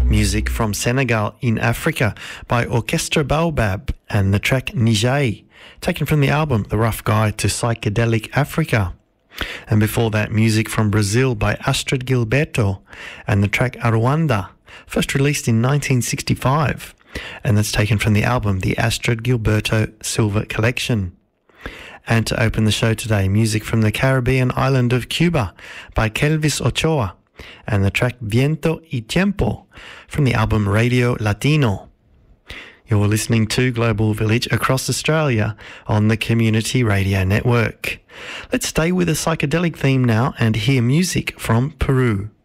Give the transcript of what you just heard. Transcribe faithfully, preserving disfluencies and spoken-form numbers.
Music from Senegal in Africa by Orchestra Baobab and the track Nijai, taken from the album The Rough Guide to Psychedelic Africa. And before that, music from Brazil by Astrid Gilberto and the track Aruanda, first released in nineteen sixty-five, and that's taken from the album The Astrid Gilberto Silver Collection. And to open the show today, music from the Caribbean island of Cuba by Kelvis Ochoa and the track Viento y Tiempo from the album Radio Latino. You're listening to Global Village across Australia on the Community Radio Network. Let's stay with a psychedelic theme now and hear music from Peru.